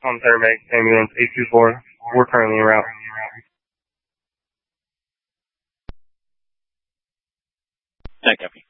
paramedic ambulance 824. We're currently en route. Thank you.